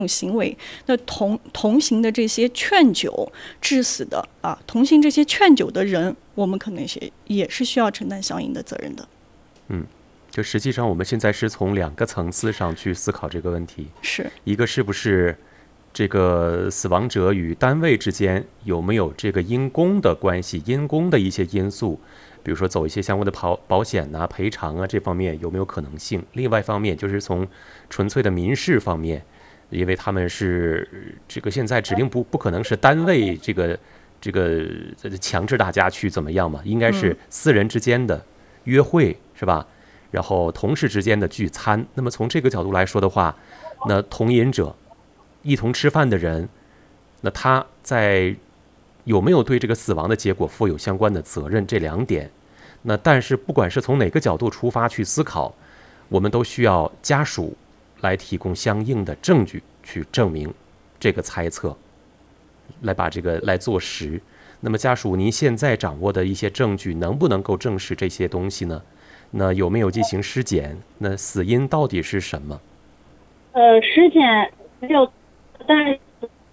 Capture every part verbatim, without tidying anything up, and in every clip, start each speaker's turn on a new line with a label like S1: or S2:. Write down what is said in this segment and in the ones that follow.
S1: 行为，那同同行的这些劝酒致死的啊，同行这些劝酒的人，我们可能也也是需要承担相应的责任的。
S2: 嗯，就实际上我们现在是从两个层次上去思考这个问题，
S1: 是
S2: 一个是不是这个死亡者与单位之间有没有这个因公的关系，因公的一些因素，比如说走一些相关的保保险啊、赔偿啊，这方面有没有可能性？另外一方面就是从纯粹的民事方面，因为他们是这个现在指定不不可能是单位这个这个强制大家去怎么样嘛，应该是私人之间的约会，是吧？然后同事之间的聚餐。那么从这个角度来说的话，那同饮者一同吃饭的人，那他在有没有对这个死亡的结果负有相关的责任，这两点。那但是不管是从哪个角度出发去思考，我们都需要家属来提供相应的证据去证明这个猜测，来把这个来做实。那么家属，您现在掌握的一些证据能不能够证实这些东西呢？那有没有进行尸检？那死因到底是什么？
S3: 呃，尸检没有，但是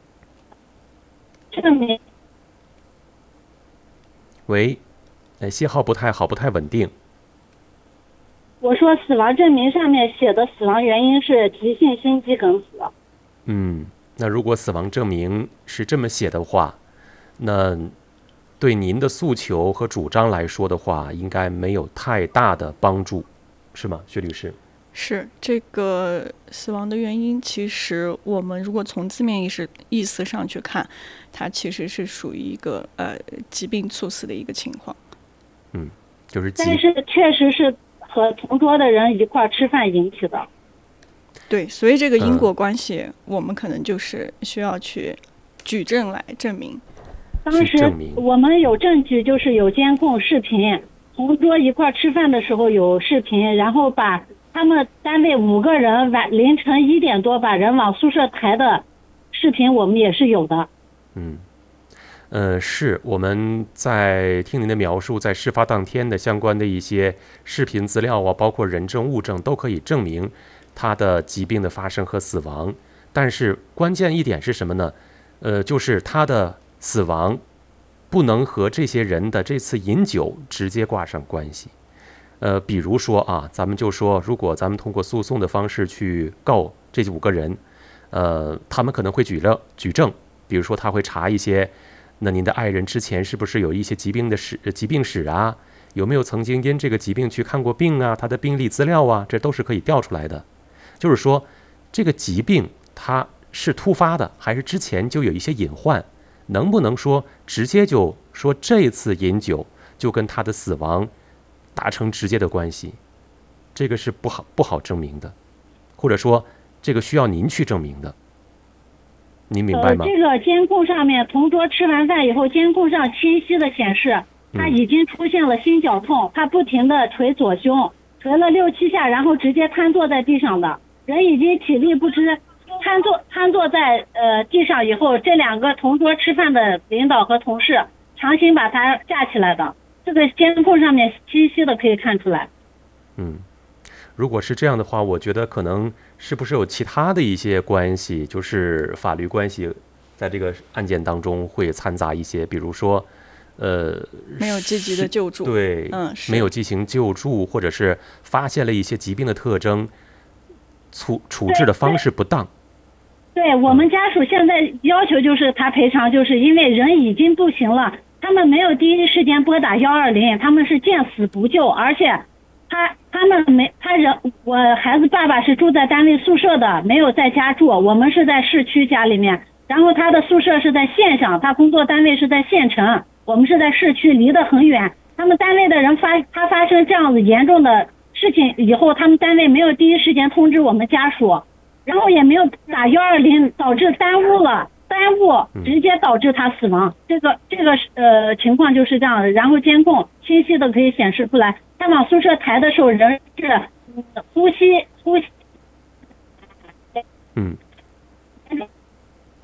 S3: 证明。
S2: 喂，呃，信号不太好，不太稳定。
S3: 我说死亡证明上面写的死亡原因是急性心肌梗死。
S2: 嗯，那如果死亡证明是这么写的话，那对您的诉求和主张来说的话，应该没有太大的帮助，是吗，薛律师？
S1: 是，这个死亡的原因，其实我们如果从字面意识意思上去看，它其实是属于一个呃疾病猝死的一个情况。
S2: 嗯，就是疾。
S3: 但是确实是和同桌的人一块吃饭引起的。
S1: 对，所以这个因果关系，嗯、我们可能就是需要去举证来证明。
S3: 当时我们有证据，就是有监控视频，同桌一块吃饭的时候有视频，然后把他们单位五个人晚凌晨一点多把人往宿舍抬的视频，我们也是有的。
S2: 嗯，呃，是我们在听您的描述，在事发当天的相关的一些视频资料啊，包括人证物证，都可以证明他的疾病的发生和死亡。但是关键一点是什么呢？呃，就是他的死亡不能和这些人的这次饮酒直接挂上关系。呃，比如说啊，咱们就说，如果咱们通过诉讼的方式去告这五个人，呃，他们可能会举证举证，比如说他会查一些，那您的爱人之前是不是有一些疾病的史疾病史啊？有没有曾经因这个疾病去看过病啊？他的病历资料啊，这都是可以调出来的。就是说，这个疾病它是突发的，还是之前就有一些隐患？能不能说直接就说这次饮酒就跟他的死亡达成直接的关系？这个是不好不好证明的，或者说这个需要您去证明的。您明白吗？
S3: 呃、这个监控上面，同桌吃完饭以后，监控上清晰的显示他已经出现了心绞痛，他不停的捶左胸，捶了六七下，然后直接瘫坐在地上的，人已经体力不支。瘫坐瘫坐在呃地上以后，这两个同桌吃饭的领导和同事强行把他架起来的，这个监控上面清晰的可以看出来。
S2: 嗯，如果是这样的话，我觉得可能是不是有其他的一些关系，就是法律关系，在这个案件当中会掺杂一些，比如说，呃，
S1: 没有积极的救助，
S2: 对，
S1: 嗯，
S2: 没有进行救助，或者是发现了一些疾病的特征，处处置的方式不当。
S3: 对，我们家属现在要求就是他赔偿，就是因为人已经不行了，他们没有第一时间拨打幺二零，他们是见死不救，而且他他们没他人，我孩子爸爸是住在单位宿舍的，没有在家住，我们是在市区家里面，然后他的宿舍是在县上，他工作单位是在县城，我们是在市区，离得很远。他们单位的人发他发生这样子严重的事情以后，他们单位没有第一时间通知我们家属。然后也没有打幺二零，导致耽误了，耽误直接导致他死亡。这个这个呃情况就是这样的。然后监控清晰的可以显示出来，他往宿舍抬的时候人是呼吸呼吸。
S2: 嗯，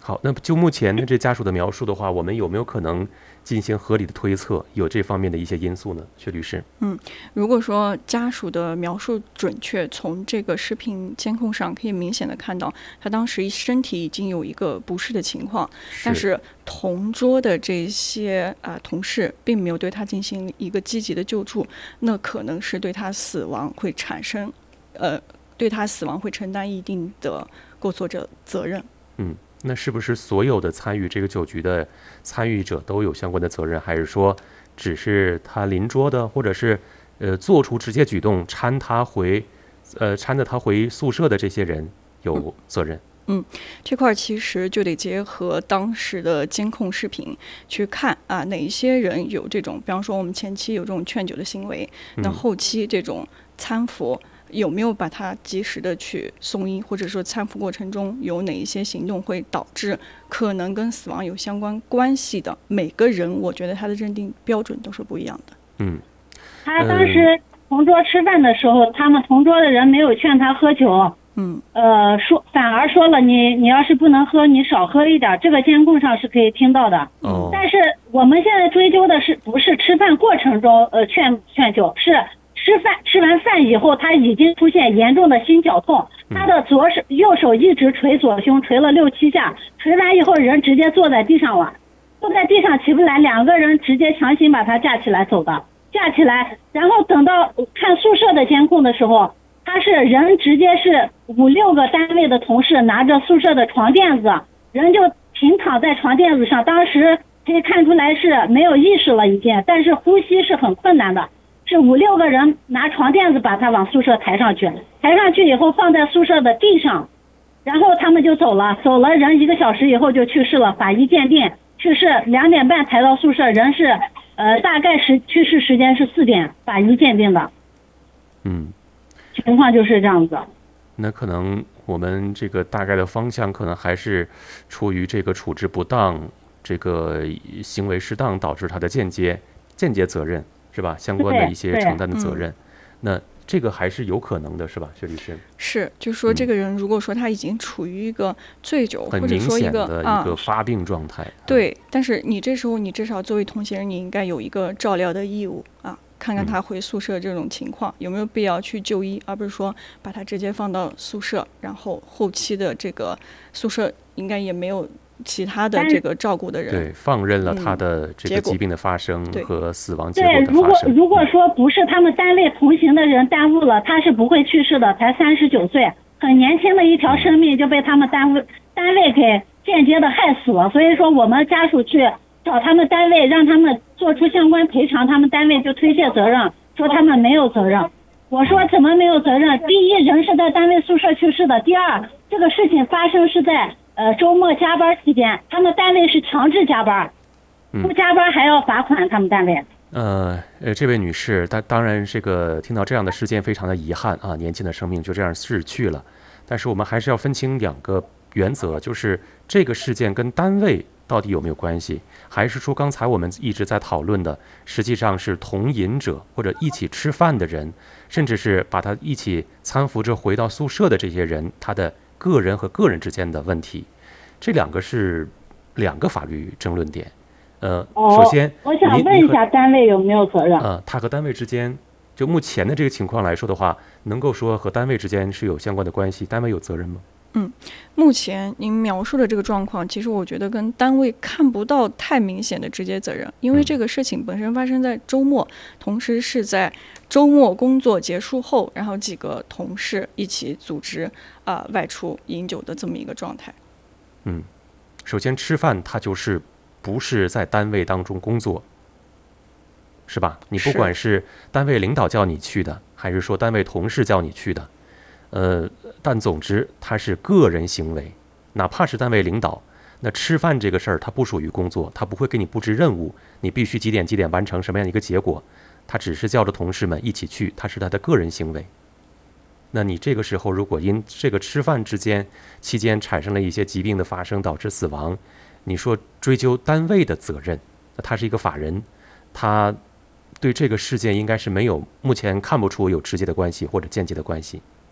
S2: 好，那就目前的这家属的描述的话，我们有没有可能进行合理的推测，有这方面的一些因素呢？薛律师。
S1: 嗯，如果说家属的描述准确，从这个视频监控上可以明显的看到，他当时身体已经有一个不适的情况，但是同桌的这些啊、呃、同事并没有对他进行一个积极的救助，那可能是对他死亡会产生，呃，对他死亡会承担一定的过错者责任。
S2: 嗯。那是不是所有的参与这个酒局的参与者都有相关的责任，还是说只是他邻桌的，或者是呃做出直接举动搀他回呃搀着他回宿舍的这些人有责任？
S1: 嗯，这块其实就得结合当时的监控视频去看啊，哪一些人有这种，比方说我们前期有这种劝酒的行为，那后期这种搀扶有没有把他及时的去送医，或者说搀扶过程中有哪一些行动会导致可能跟死亡有相关关系的，每个人我觉得他的认定标准都是不一样的。
S2: 嗯，
S3: 他当时同桌吃饭的时候，他们同桌的人没有劝他喝酒，
S1: 嗯，
S3: 呃，说反而说了你你要是不能喝，你少喝一点，这个监控上是可以听到的。
S2: 哦，
S3: 但是我们现在追究的是不是吃饭过程中呃劝劝酒，是吃饭吃完饭以后他已经出现严重的心绞痛，他的左手右手一直捶左胸，捶了六七下，捶完以后人直接坐在地上了，坐在地上起不来，两个人直接强行把他架起来走的，架起来，然后等到看宿舍的监控的时候，他是人直接是五六个单位的同事拿着宿舍的床垫子，人就平躺在床垫子上，当时可以看出来是没有意识了已经，但是呼吸是很困难的，是五六个人拿床垫子把他往宿舍抬上去，抬上去以后放在宿舍的地上，然后他们就走了，走了人一个小时以后就去世了，法医鉴定去世两点半抬到宿舍，人是呃大概时去世时间是四点，法医鉴定的。
S2: 嗯，
S3: 情况就是这样子。
S2: 那可能我们这个大概的方向可能还是出于这个处置不当，这个行为适当导致他的间接间接责任是吧？相关的一些承担的责任，那这个还是有可能的，是吧，薛律师？
S1: 是，就是说这个人如果说他已经处于一个醉酒，
S2: 很
S1: 或者说一个
S2: 的一个发病状态、
S1: 啊，对，但是你这时候你至少作为同行人，你应该有一个照料的义务啊，看看他回宿舍这种情况、嗯、有没有必要去就医，而不是说把他直接放到宿舍，然后后期的这个宿舍应该也没有其他的这个照顾的人，
S2: 对，放任了他的这个疾病的发生和死亡结果的发生。
S3: 对，如果如果说不是他们单位同行的人耽误了，他是不会去世的，才三十九岁，很年轻的一条生命就被他们单位单位给间接的害死了。所以说我们家属去找他们单位，让他们做出相关赔偿，他们单位就推卸责任，说他们没有责任。我说怎么没有责任？第一，人是在单位宿舍去世的；第二，这个事情发生是在呃周末加班期间，他们单位是强制加班，不加班还要罚款，他们单位。
S2: 呃呃，这位女士，当当然这个听到这样的事件非常的遗憾啊，年轻的生命就这样逝去了。但是我们还是要分清两个原则，就是这个事件跟单位到底有没有关系，还是说刚才我们一直在讨论的，实际上是同饮者或者一起吃饭的人，甚至是把他一起搀扶着回到宿舍的这些人，他的个人和个人之间的问题，这两个是两个法律争论点。呃，
S3: 哦、
S2: 首先，
S3: 我想问一下单位有没有责任？
S2: 呃，他和单位之间，就目前的这个情况来说的话，能够说和单位之间是有相关的关系，单位有责任吗？
S1: 嗯，目前您描述的这个状况，其实我觉得跟单位看不到太明显的直接责任，因为这个事情本身发生在周末，同时是在周末工作结束后，然后几个同事一起组织啊、呃、外出饮酒的这么一个状态。
S2: 嗯，首先吃饭，它就是不是在单位当中工作，是吧？你不管是单位领导叫你去的，还是说单位同事叫你去的。呃，但总之它是个人行为，哪怕是单位领导，那吃饭这个事儿它不属于工作，他不会给你布置任务，你必须几点几点完成什么样的一个结果，他只是叫着同事们一起去，他是他的个人行为。那你这个时候如果因这个吃饭之间期间产生了一些疾病的发生导致死亡，你说追究单位的责任，那他是一个法人，他对这个事件应该是没有，目前看不出有直接的关系或者间接的关系。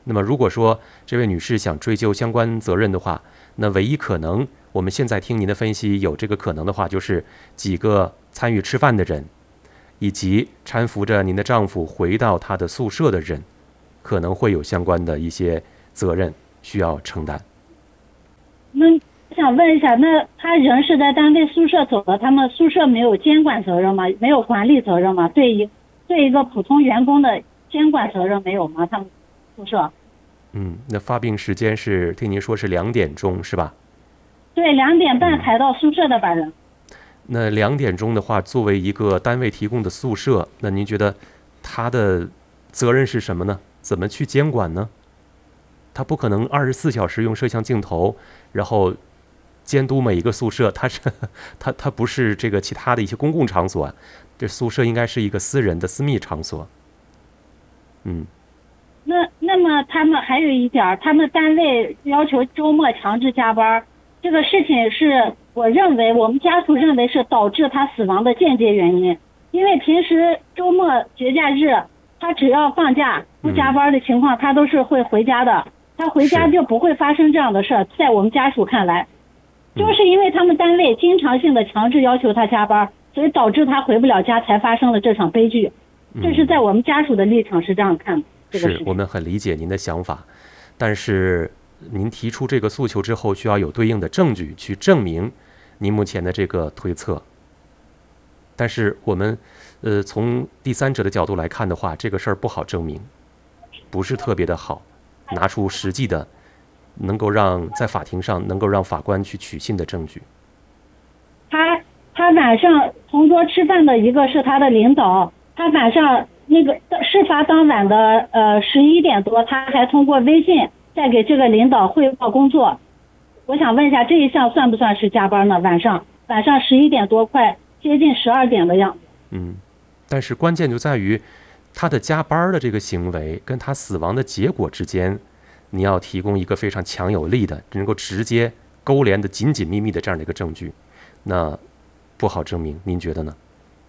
S2: 那么如果说这位女士想追究相关责任的话，那唯一可能，我们现在听您的分析有这个可能的话，就是几个参与吃饭的人，以及搀扶着您的丈夫回到他的宿舍的人，可能会有相关的一些责任需要承担。
S3: 那想问一下，那他人是在单位宿舍走了，他们宿舍没有监管责任吗？没有管理责任吗？对一对一个普通员工的监管责任没有吗？他们宿舍？
S2: 嗯，那发病时间是听您说是两点钟是吧？
S3: 对，两点半抬到宿舍的把人。
S2: 那两点钟的话，作为一个单位提供的宿舍，那您觉得他的责任是什么呢？怎么去监管呢？他不可能二十四小时用摄像镜头，然后监督每一个宿舍。他是他他不是这个其他的一些公共场所，这宿舍应该是一个私人的私密场所。嗯。
S3: 那那么他们还有一点，他们单位要求周末强制加班，这个事情是我认为我们家属认为是导致他死亡的间接原因。因为平时周末节假日，他只要放假不加班的情况，他都是会回家的。他回家就不会发生这样的事儿。在我们家属看来，就是因为他们单位经常性的强制要求他加班，所以导致他回不了家，才发生了这场悲剧。这是在我们家属的立场是这样看的。
S2: 是我们很理解您的想法，但是您提出这个诉求之后，需要有对应的证据去证明您目前的这个推测。但是我们呃从第三者的角度来看的话，这个事儿不好证明，不是特别的好拿出实际的能够让在法庭上能够让法官去取信的证据。
S3: 他他晚上同桌吃饭的一个是他的领导，他晚上那个事发当晚的呃十一点多，他还通过微信再给这个领导汇报工作。我想问一下，这一项算不算是加班呢？晚上晚上十一点多，快接近十二点的样子。
S2: 嗯，但是关键就在于他的加班的这个行为跟他死亡的结果之间，你要提供一个非常强有力的、能够直接勾连的紧紧密密的这样的一个证据，那不好证明，您觉得呢？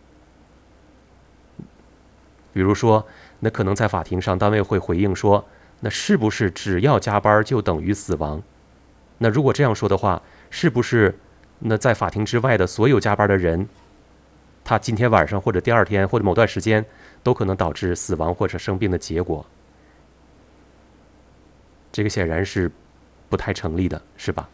S2: 比如说，那可能在法庭上，单位会回应说，那是不是只要加班就等于死亡？那如果这样说的话，是不是那在法庭之外的所有加班的人，他今天晚上或者第二天或者某段时间都可能导致死亡或者生病的结果？这个显然是不太成立的，是吧？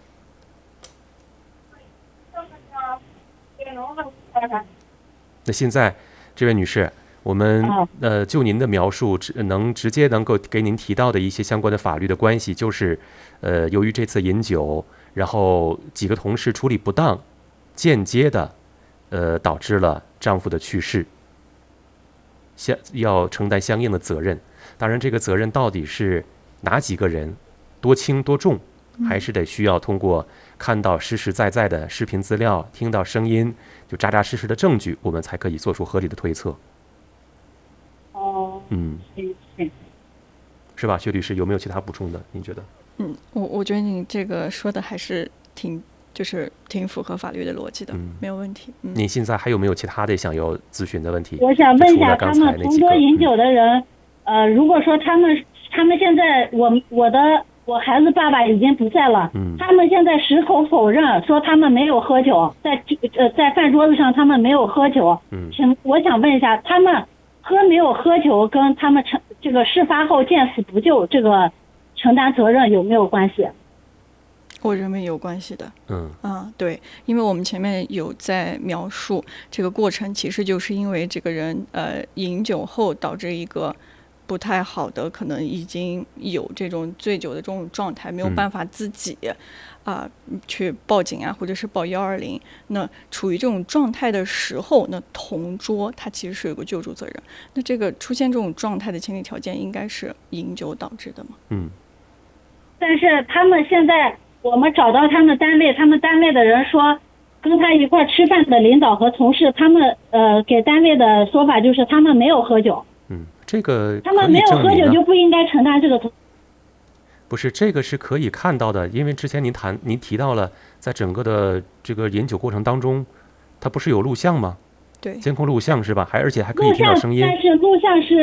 S2: 那现在这位女士，我们呃就您的描述，能直接能够给您提到的一些相关的法律的关系，就是呃由于这次饮酒，然后几个同事处理不当，间接的呃导致了丈夫的去世，相要承担相应的责任。当然，这个责任到底是哪几个人，多轻多重，还是得需要通过看到实实在在的视频资料，听到声音，就扎扎实实的证据，我们才可以做出合理的推测。
S3: 哦，
S2: 嗯，是吧，薛律师，有没有其他补充的？您觉得？
S1: 嗯，我我觉得你这个说的还是挺，就是挺符合法律的逻辑的，嗯、没有问题。嗯，
S2: 你现在还有没有其他的想要咨询的问题？
S3: 我想问一下，他们同桌饮酒的人，嗯、呃，如果说他们他们现在我我的我孩子爸爸已经不在了，嗯，他们现在矢口否认说他们没有喝酒，在呃在饭桌子上他们没有喝酒，嗯，请我想问一下，他们喝没有喝酒跟他们承这个事发后见死不救这个承担责任有没有关系？
S1: 我认为有关系的。
S2: 嗯
S1: 啊，对，因为我们前面有在描述这个过程，其实就是因为这个人呃饮酒后导致一个不太好的，可能已经有这种醉酒的这种状态，没有办法自己啊、呃、去报警啊，或者是报幺二零。那处于这种状态的时候，那同桌他其实是有个救助责任。那这个出现这种状态的前提条件，应该是饮酒导致的吗？
S2: 嗯。
S3: 但是他们现在，我们找到他们单位，他们单位的人说，跟他一块吃饭的领导和同事，他们呃给单位的说法就是他们没有喝酒。
S2: 嗯，这个
S3: 他们没有喝酒就不应该承担这个责任。
S2: 不是，这个是可以看到的，因为之前您谈您提到了，在整个的这个饮酒过程当中，它不是有录像吗？
S1: 对，
S2: 监控录像是吧？还而且还可以听到声音。
S3: 但是录像是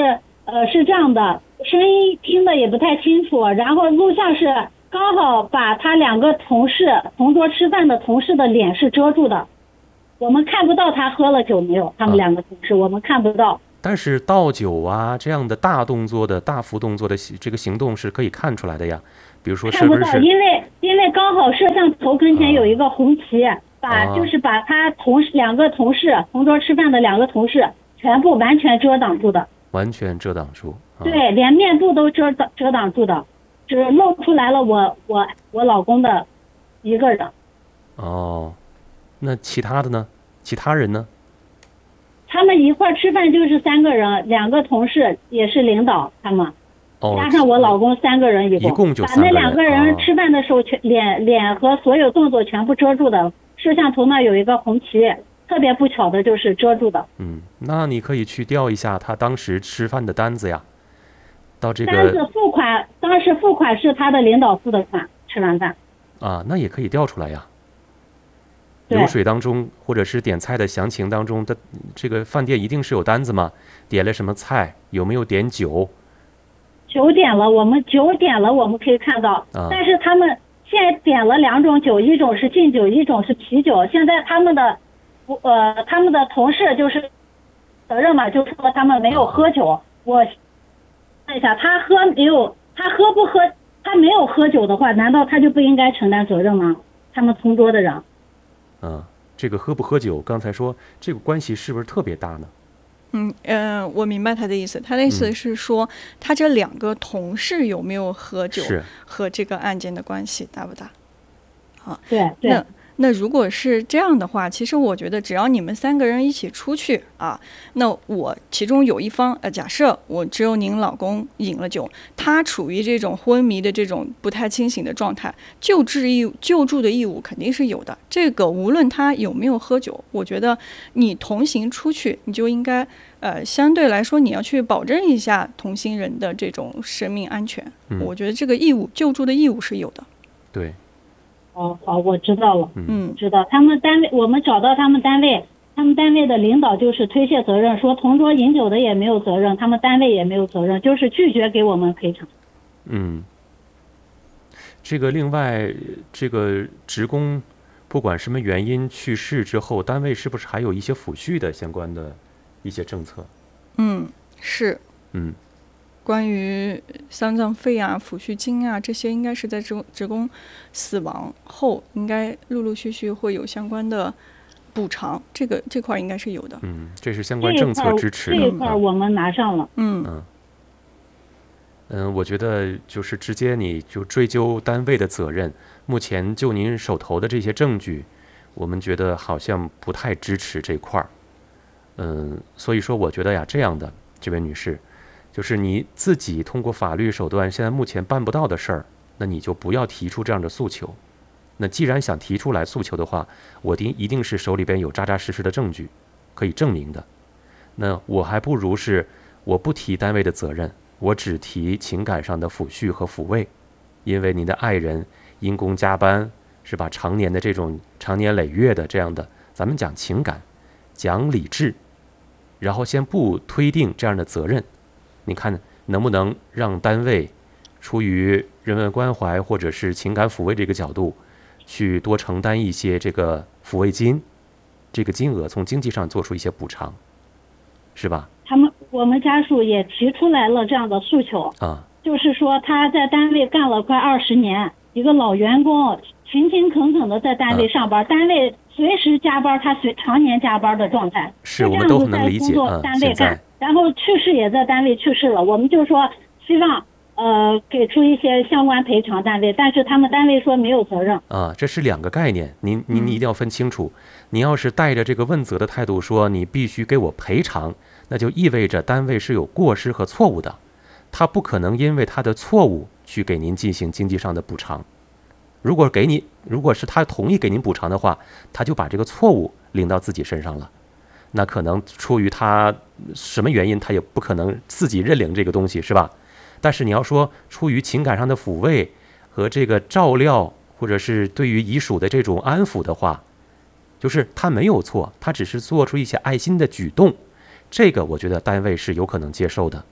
S3: 呃是这样的，声音听的也不太清楚，然后录像是刚好把他两个同事同桌吃饭的同事的脸是遮住的，我们看不到他喝了酒没有，他们两个同事、啊、我们看不到。
S2: 但是倒酒啊这样的大动作的大幅动作的这个行动是可以看出来的呀，比如说是不是？
S3: 看不到，因为因为刚好摄像头跟前有一个红旗，啊、把就是把他同事两个同事同桌吃饭的两个同事全部完全遮挡住的，
S2: 完全遮挡住。
S3: 啊、对，连面部都遮挡遮挡住的，只露出来了我我我老公的一个人。哦，
S2: 那其他的呢？其他人呢？
S3: 他们一块儿吃饭就是三个人，两个同事也是领导，他们、哦、加上我老公三个人一共，
S2: 一共就三个人，
S3: 把那两个人吃饭的时候全、哦、脸脸和所有动作全部遮住的，摄像头那有一个红旗，特别不巧的就是遮住的。
S2: 嗯，那你可以去调一下他当时吃饭的单子呀，到这个
S3: 单子付款，当时付款是他的领导付的款，吃完饭
S2: 啊，那也可以调出来呀。流水当中或者是点菜的详情当中的这个饭店一定是有单子吗？点了什么菜，有没有点酒？
S3: 酒点了，我们酒点了，我们可以看到、啊、但是他们现在点了两种酒，一种是敬酒，一种是啤酒。现在他们的呃他们的同事就是责任嘛，就说他们没有喝酒、啊、我看一下他喝没有，他喝不喝，他没有喝酒的话，难道他就不应该承担责任吗？他们同桌的人
S2: 啊，这个喝不喝酒，刚才说这个关系是不是特别大呢？
S1: 嗯呃，我明白他的意思，他的意思是说、嗯、他这两个同事有没有喝酒和这个案件的关系大不大？啊，
S3: 对对。
S1: 那那如果是这样的话，其实我觉得只要你们三个人一起出去啊，那我其中有一方呃，假设我只有您老公饮了酒，他处于这种昏迷的这种不太清醒的状态，救治义救助的义务肯定是有的。这个无论他有没有喝酒，我觉得你同行出去，你就应该呃相对来说你要去保证一下同行人的这种生命安全。嗯、我觉得这个义务救助的义务是有的。
S2: 对。
S3: 哦，好，我知道了。嗯，知道。他们单位，我们找到他们单位，他们单位的领导就是推卸责任，说同桌饮酒的也没有责任，他们单位也没有责任，就是拒绝给我们赔偿。
S2: 嗯，这个另外，这个职工不管什么原因去世之后，单位是不是还有一些抚恤的相关的一些政策？
S1: 嗯，是。
S2: 嗯。
S1: 关于丧葬费啊、抚恤金啊，这些应该是在职职工死亡后，应该陆陆续续会有相关的补偿，这个这块应该是有的。
S2: 嗯，这是相关政策支持的。
S3: 这一块我们拿上了。
S1: 嗯
S2: 嗯嗯，我觉得就是直接你就追究单位的责任。目前就您手头的这些证据，我们觉得好像不太支持这块儿。嗯，所以说我觉得呀，这样的这位女士。就是你自己通过法律手段现在目前办不到的事儿，那你就不要提出这样的诉求。那既然想提出来诉求的话，我定一定是手里边有扎扎实实的证据可以证明的。那我还不如是我不提单位的责任，我只提情感上的抚恤和抚慰。因为你的爱人因公加班，是吧？常年的这种长年累月的这样的，咱们讲情感，讲理智，然后先不推定这样的责任。你看能不能让单位出于人文关怀或者是情感抚慰这个角度，去多承担一些这个抚慰金，这个金额从经济上做出一些补偿，是吧？
S3: 他们我们家属也提出来了这样的诉求
S2: 啊，
S3: 就是说他在单位干了快二十年，一个老员工勤勤恳恳的在单位上班，啊、单位随时加班，他随常年加班的状态，
S2: 是我们都能理解啊。
S3: 单位干。然后去世也在单位去世了，我们就说希望呃给出一些相关赔偿单位，但是他们单位说没有责任
S2: 啊，这是两个概念，您您一定要分清楚。你要是带着这个问责的态度说你必须给我赔偿，那就意味着单位是有过失和错误的，他不可能因为他的错误去给您进行经济上的补偿。如果给你，如果是他同意给您补偿的话，他就把这个错误领到自己身上了。那可能出于他什么原因，他也不可能自己认领这个东西，是吧？但是你要说出于情感上的抚慰和这个照料，或者是对于遗属的这种安抚的话，就是他没有错，他只是做出一些爱心的举动，这个我觉得单位是有可能接受的。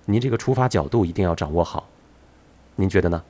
S2: 您这个出发角度一定要掌握好，您觉得呢？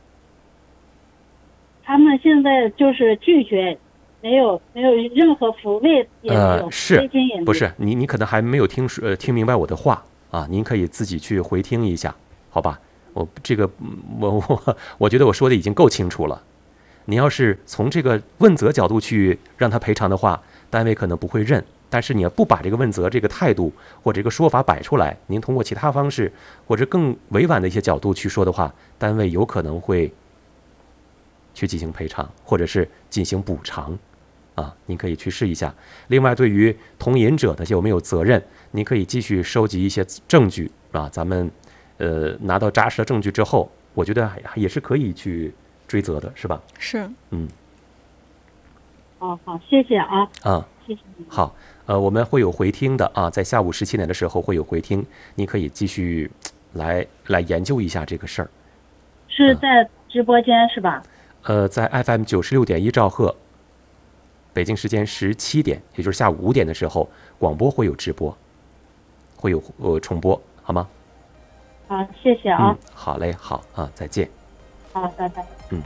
S3: 他们现在就是拒绝，没有没有任何抚慰也没有，
S2: 呃，是
S3: 围巾也没有。
S2: 不是你你可能还没有听呃听明白我的话啊？您可以自己去回听一下，好吧？我这个我我我觉得我说的已经够清楚了。你要是从这个问责角度去让他赔偿的话，单位可能不会认。但是你要不把这个问责这个态度或者这个说法摆出来，您通过其他方式或者更委婉的一些角度去说的话，单位有可能会去进行赔偿或者是进行补偿啊，您可以去试一下。另外，对于同饮者的有没有责任，您可以继续收集一些证据啊，咱们呃拿到扎实的证据之后，我觉得也是可以去追责的，是吧？
S1: 是，
S2: 嗯。
S3: 哦，好，谢谢啊。
S2: 啊，
S3: 谢谢你。
S2: 好，呃，我们会有回听的啊，在下午十七点的时候会有回听，你可以继续来来研究一下这个事儿。
S3: 是在直播间、嗯、是吧？
S2: 呃，在 F M 九十六点一兆赫，北京时间十七点，也就是下午五点的时候，广播会有直播，会有呃重播，好吗？
S3: 好，谢谢啊。
S2: 嗯，好嘞，好啊，再见。
S3: 好，拜拜。
S2: 嗯。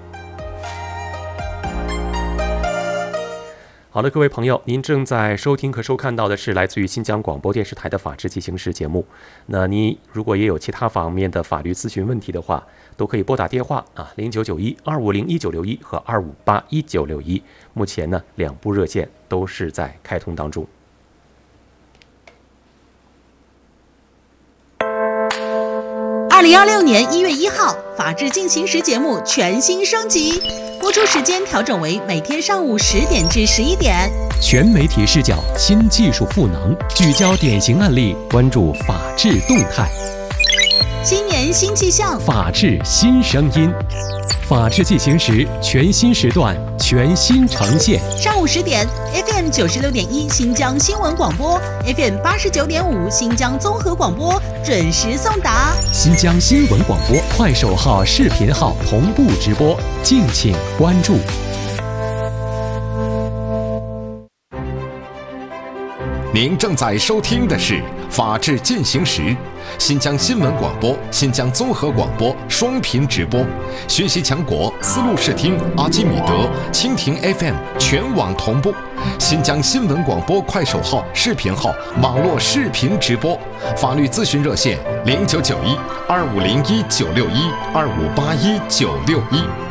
S2: 好了，各位朋友，您正在收听和收看到的是来自于新疆广播电视台的法治进行时节目。那您如果也有其他方面的法律咨询问题的话，都可以拨打电话啊，零九九一二五零一九六一和二五八一九六一。目前呢，两部热线都是在开通当中。
S4: 二零二六年一月一号，法治进行时节目全新升级。播出时间调整为每天上午十点至十一点，
S5: 全媒体视角，新技术赋能，聚焦典型案例，关注法治动态。
S4: 新年新气象，
S5: 法治新声音，法治进行时全新时段，全新呈现。
S4: 上午十点 ，F M 九十六点一新疆新闻广播 ，F M 八十九点五新疆综合广播准时送达。
S5: 新疆新闻广播快手号、视频号同步直播，敬请关注。
S6: 您正在收听的是《法治进行时》，新疆新闻广播、新疆综合广播双频直播，学习强国思路视听、阿基米德、蜻蜓 F M 全网同步。新疆新闻广播快手号、视频号网络视频直播，法律咨询热线零九九一二五零一九六一二五八一九六一。